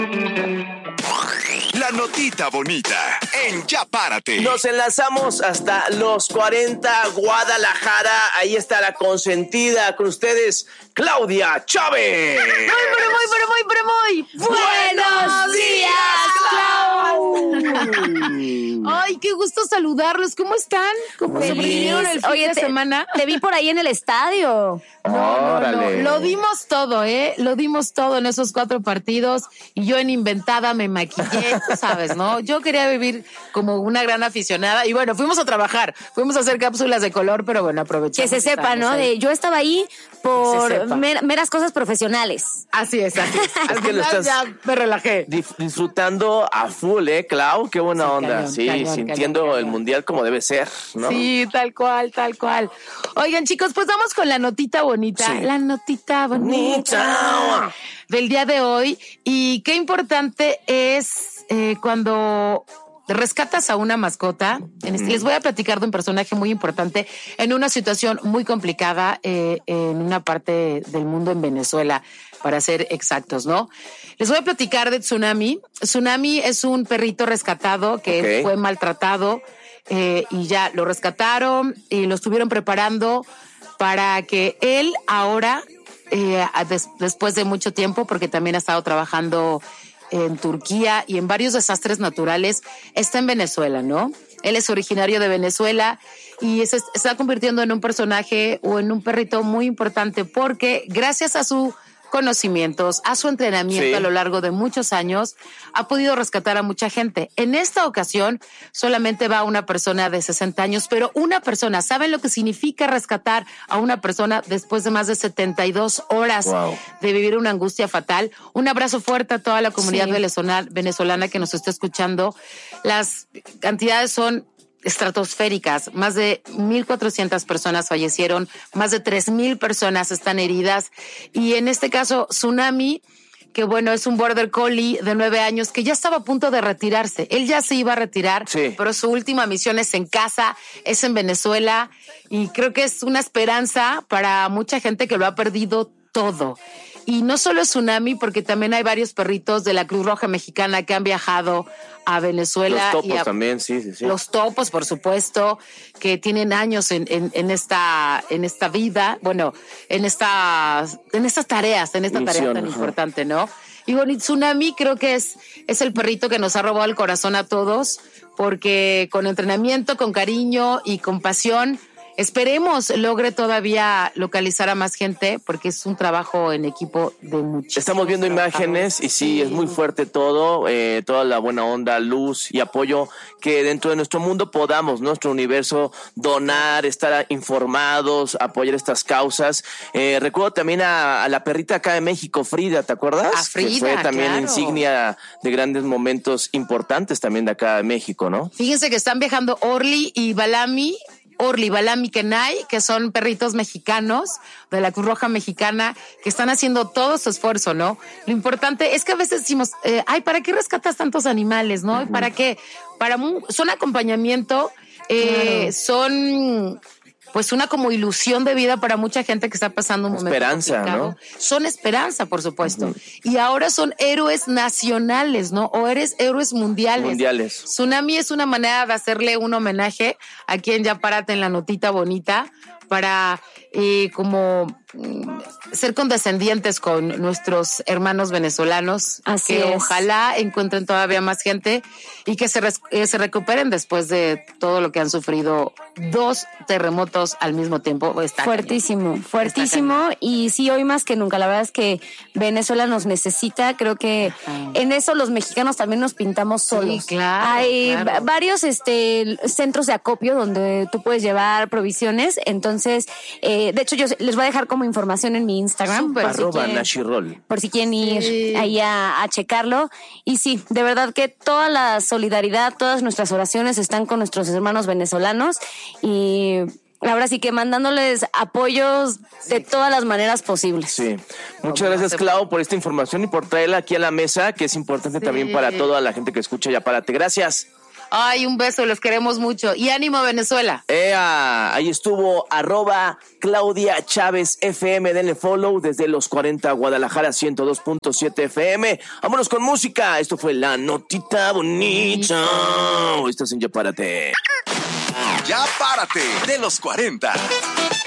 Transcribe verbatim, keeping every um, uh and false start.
La notita bonita en Ya Párate. Nos enlazamos hasta los cuarenta, Guadalajara. Ahí está la consentida con ustedes, Claudia Chávez. Muy, pero muy, pero muy, pero muy. ¡Buenos días, Clau! Ay, qué gusto saludarlos. ¿Cómo están? ¿Cómo Feliz. sobrevivieron el fin Oye, de te, semana? Te vi por ahí en el estadio. No, no, no, Órale. lo dimos todo, ¿eh? Lo dimos todo en esos cuatro partidos y yo en inventada me maquillé, tú sabes, ¿no? Yo quería vivir como una gran aficionada y bueno, fuimos a trabajar, fuimos a hacer cápsulas de color, pero bueno, aprovechamos. Que se sepa, ¿no? ahí. De, yo estaba ahí por Que se sepa. mer- meras cosas profesionales. Así es, así es. Al que lo final estás- ya me relajé. Dif- disfrutando a full, ¿eh, Clau? Qué buena Sí, onda. cañón, sí, cañón, sintiendo cañón, el cañón. mundial como debe ser, ¿no? Sí, tal cual, tal cual. Oigan, chicos, pues vamos con la notita bonita. Sí. La notita bonita del día de hoy. Y qué importante es eh, cuando rescatas a una mascota. En este- les voy a platicar de un personaje muy importante en una situación muy complicada eh, en una parte del mundo, en Venezuela, para ser exactos, ¿no? Les voy a platicar de Tsunami. Tsunami es un perrito rescatado que Ok. fue maltratado. Eh, y ya lo rescataron y lo estuvieron preparando para que él ahora, eh, des- después de mucho tiempo, porque también ha estado trabajando en Turquía y en varios desastres naturales, está en Venezuela, ¿no? Él es originario de Venezuela y se está convirtiendo en un personaje o en un perrito muy importante porque gracias a su conocimientos, a su entrenamiento Sí. a lo largo de muchos años, ha podido rescatar a mucha gente. En esta ocasión solamente va una persona de sesenta años, pero una persona, ¿saben lo que significa rescatar a una persona después de más de setenta y dos horas Wow. de vivir una angustia fatal? Un abrazo fuerte a toda la comunidad Sí. venezolana, venezolana que nos está escuchando. Las cantidades son estratosféricas. Más de mil cuatrocientas personas fallecieron, más de tres mil personas están heridas. Y en este caso, Tsunami, que bueno, es un border collie de nueve años que ya estaba a punto de retirarse. Él ya se iba a retirar, Sí. pero su última misión es en casa, es en Venezuela. Y creo que es una esperanza para mucha gente que lo ha perdido todo. Y no solo es Tsunami, porque también hay varios perritos de la Cruz Roja Mexicana que han viajado a Venezuela. Los y topos a- también, sí, sí, sí. Los topos, por supuesto, que tienen años en, en, en esta, en esta vida, bueno, en estas, en estas tareas, en esta Misión, tarea tan ajá. importante, ¿no? Y bueno, y Tsunami creo que es, es el perrito que nos ha robado el corazón a todos, porque con entrenamiento, con cariño y con pasión, esperemos logre todavía localizar a más gente, porque es un trabajo en equipo de muchísimos. Estamos viendo trabajadores. imágenes y sí, es muy fuerte todo, eh, toda la buena onda, luz y apoyo que dentro de nuestro mundo podamos, nuestro universo, donar, estar informados, apoyar estas causas. Eh, recuerdo también a, a la perrita acá de México, Frida, ¿te acuerdas? A Frida, que fue también claro. insignia de grandes momentos importantes también de acá de México, ¿no? Fíjense que están viajando Orly y Balami, Orly, Balami, Kenai, que son perritos mexicanos de la Cruz Roja Mexicana, que están haciendo todo su esfuerzo, ¿no? Lo importante es que a veces decimos, eh, ay, ¿para qué rescatas tantos animales, no? ¿Para qué? Para mu- son acompañamiento, eh, son pues una como ilusión de vida para mucha gente que está pasando un momento Esperanza, complicado. ¿no? Son esperanza, por supuesto. Y ahora son héroes nacionales, ¿no? O eres héroes mundiales. Mundiales. Tsunami es una manera de hacerle un homenaje a quien ya párate en la notita bonita para eh, como mm, ser condescendientes con nuestros hermanos venezolanos. Así que es. ojalá encuentren todavía más gente y que se, res- eh, se recuperen después de todo lo que han sufrido. Dos terremotos al mismo tiempo. Está Fuertísimo, fuertísimo. Y sí, hoy más que nunca. La verdad es que Venezuela nos necesita. Creo que Ajá. en eso los mexicanos también nos pintamos solos. claro, Hay claro. va- varios este, centros de acopio donde tú puedes llevar provisiones. Entonces, eh, de hecho, yo les voy a dejar como información en mi Instagram. Súper. por si Arroba quieren- Nashirol. por si quieren ir Sí. ahí a, a checarlo. Y sí, de verdad que toda la solidaridad, todas nuestras oraciones están con nuestros hermanos venezolanos y ahora sí que mandándoles apoyos de todas las maneras posibles. Sí. Muchas gracias, Clau, por esta información y por traerla aquí a la mesa, que es importante Sí. también para toda la gente que escucha Ya Párate. Gracias. Ay, un beso, los queremos mucho. Y ánimo, Venezuela. Ea, ahí estuvo arroba Claudia Chávez F M, denle follow desde los cuarenta Guadalajara ciento dos punto siete F M. Vámonos con música. Esto fue La Notita Bonita. Estás en Ya Párate. Ya Párate de los cuarenta.